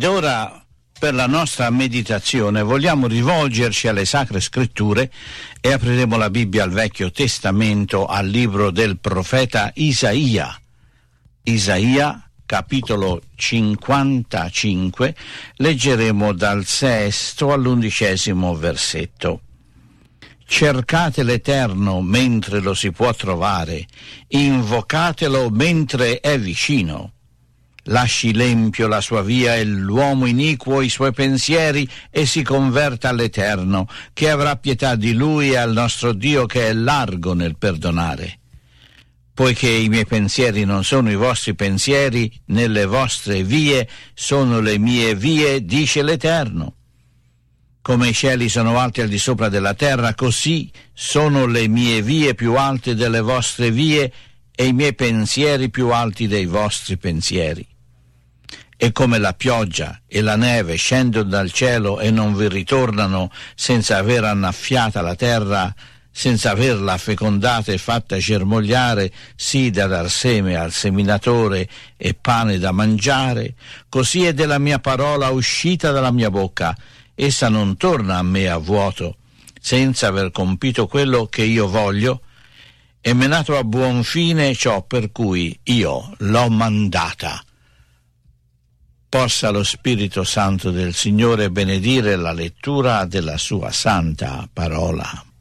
Ed ora, per la nostra meditazione, vogliamo rivolgerci alle Sacre Scritture e apriremo la Bibbia al Vecchio Testamento, al libro del profeta Isaia. Isaia, capitolo 55, leggeremo dal 6° all'11° versetto. Cercate l'Eterno mentre lo si può trovare, invocatelo mentre è vicino. Lasci l'empio la sua via e l'uomo iniquo i suoi pensieri e si converta all'Eterno, che avrà pietà di lui, e al nostro Dio, che è largo nel perdonare. Poiché i miei pensieri non sono i vostri pensieri, né le vostre vie sono le mie vie, dice l'Eterno. Come i cieli sono alti al di sopra della terra, così sono le mie vie più alte delle vostre vie e i miei pensieri più alti dei vostri pensieri. E come la pioggia e la neve scendono dal cielo e non vi ritornano senza aver annaffiata la terra, senza averla fecondata e fatta germogliare, sì da dar seme al seminatore e pane da mangiare, così è della mia parola uscita dalla mia bocca. Essa non torna a me a vuoto, senza aver compito quello che io voglio, e menato a buon fine ciò per cui io l'ho mandata. Possa lo Spirito Santo del Signore benedire la lettura della sua santa parola.